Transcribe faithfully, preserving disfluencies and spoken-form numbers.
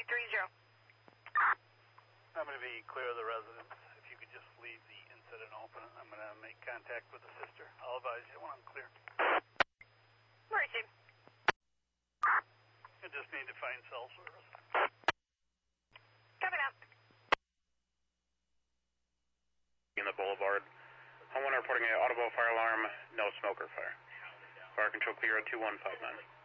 three zero. I'm going to be clear of the residence. If you could just leave the incident open, I'm going to make contact with the sister. I'll advise you when I'm clear. Where is he? I just need to find cell service. Coming out. In the boulevard. Homeowner reporting an audible fire alarm, no smoker fire. Fire control clear at two one five nine.